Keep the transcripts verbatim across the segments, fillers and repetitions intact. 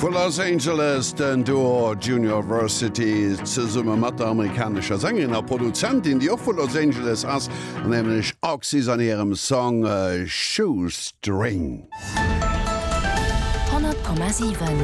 Von Los Angeles den Duo Junior Varsity ze summe mat der amerikanischer Sängerin a Produzentin, die auch von Los Angeles ass, nämlich Oxys an ihrem Song uh, Shoestring. hundert Komma sieben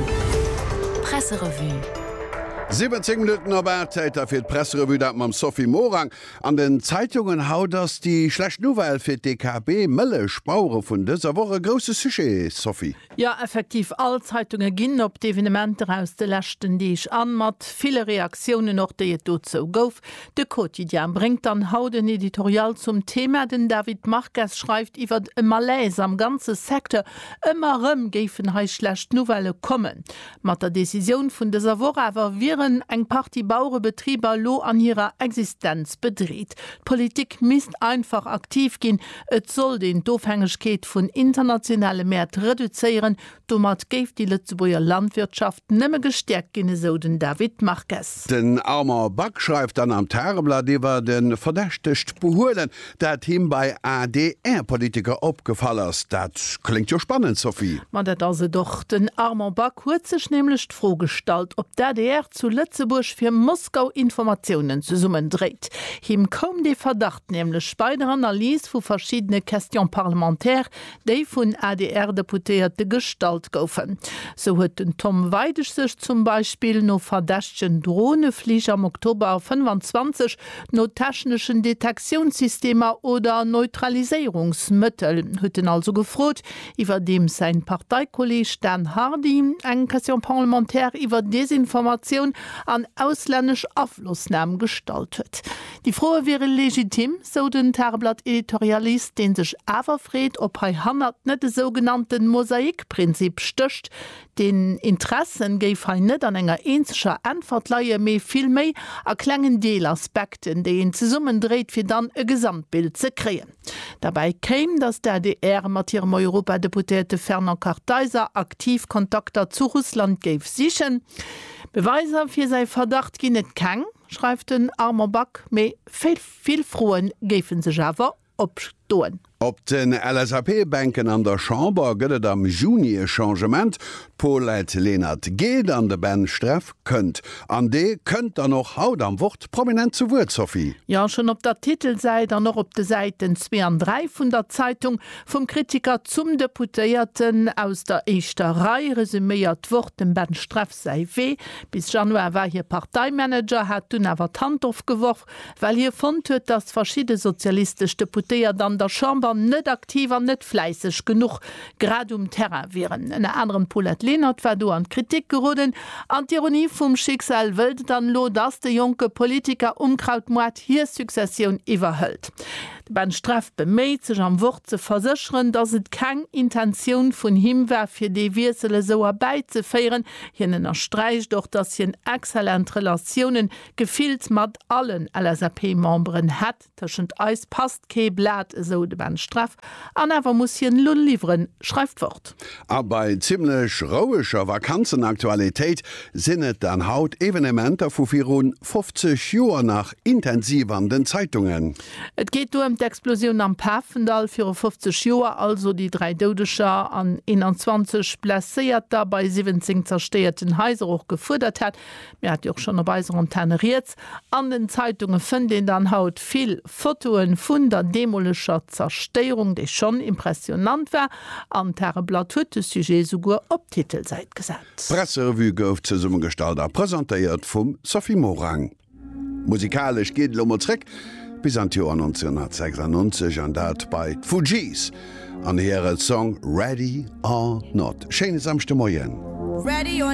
Presserevue. siebzehn Minuten Arbeitszeit fir d Presserevue dat mam Sophie Morang. An den Zeitungen haut ass die schlecht Nouvelle fir D K B Mëlle Spaure vun dëser woche grosse Sujet, Sophie. Ja, effektiv all Zeitungen ginn op d'Evenementer aus de Lächten, die ich anmat, viele Reaktionen noch de et dozo gouf. De Quotidien bringt an hauden Editorial zum Thema, den David Marquez schreibt iwwer e Malaise am ganze Sektor ëmmer ëm géiffen hei schlecht Novelle kommen. Mat der Decision vun deser Woche awer wir eng Party Bauerbetrieber lo an ihrer Existenz bedreht. Politik misst einfach aktiv gin, et soll den Doofhängigkeit vun internationale Märt reduzieren, domat geif die Lützeburger Landwirtschaft nimme gestärkt gene so den David Marquez. Den armer Back schreibt dann am Tageblatt, iwwer den verdächtigt behoelen, dat ihm bei A D R-Politiker opgefallen ist. Dat klingt jo spannend, Sophie. Man dat also doch den armer Back kurzech nämlich vorgestalt, ob der D R zu Lützeburg fir Moskau Informationen zu summen dreht. Him kom de Verdacht nämlich bei der Analyse vu verschiedene Question parlamentär, déi vun A D R-Deputierte Gestalt goufen. So huet den Tom Weidisch sich zum Beispiel no verdächtchen Drohneflieger am Oktober fünfundzwanzig no technischen Detektionssystemer oder Neutralisierungsmittel hueten also gefrot, iwwer dem sein Parteikolleg Dan Hardy eng Question parlamentär iwwer Desinformation an ausländisch Auflussnahmen gestaltet. Die Frohe wäre legitim, so den Tageblatt Editorialist, den sich awerfred, ob er Hannah net de sogenannten Mosaikprinzip stöcht, den Interessen geif er net an enger enscher Antwortleiie méi viel méi erklengen Deelaspekten, de en ze summen dreht fir dann e Gesamtbild ze kreen. Dabei käm, dass der D R mat ihrem Europadeputierte Ferner Karteiser aktiv Kontakter zu Russland geif sichen. Beweiser fir sei Verdacht gi net keng, schreibt den armer Back, méi viel, viel frohen gefen se Java opstoen. Op den L S A P-Banken an der Chamber gëtt am Juni e Changement. Paulette Lehnert geht an de Ben Streff könnt. An de könnt er noch haut am Wort prominent zu Wort, Sophie. Ja, schon op der Titelseite noch op de Seiten zwei und drei vun der Zeitung vom Kritiker zum Deputierten aus der Eechterei resümiert Wort dem Ben Streff sei weh. Bis Januar war hier Parteimanager, hat dun awer Hand aufgeworfen, weil hier fand huet, dass verschiedene sozialistisch Deputiert an der Chamber net aktiver net fleißig genug grad um Terra wären. En anderen Paulette Lehnert war du an Kritik geroden. An die Ironie vum Schicksal wëlt dann lo, dass de junge Politiker umkrautmord hier Sukzession iwwerhëlt. Ben Streff bemméit sech am Wort ze versicheren, dass et keng Intention vun him wär fir de Wirsele so herbeizefeieren, hinnen erstreicht doch, dass hien exzellent Relationen gefilt mat allen L S A P-Memberen hat. Tschent eis passt ke blat so de Ben Streff, an awer muss hien Lull livren, schreift Wort. A bei ziemlich rauischer Vakanzenaktualität sinnet an haut Evenementer vu virun fünfzig Joer nach intensiv an den Zeitungen. Et geht um d'Explosion am Pfaffendal für fünfzig Joer, also die drei Dodescher an einundzwanzig blessiert, dabei siebzehn zersteierten Häuser auch gefordert hat. Mir hat ja auch schon dabei so tenneriert. An den Zeitungen finden dann haut viel Fotoen vun der demolischer Zerstörung, die schon impressionant war. An Tageblatt huet de Sujet sogar op Titelseit gesetzt. Presserevue gouf ze Summengestalter präsentiert vum Sophie Morang. Musikalisch geht Lommerreck bis an Joar neunzehnhundertsechsundneunzig an dat bei Fugees an ihre Song Ready or Not. Schönes amste Moyen. Ready or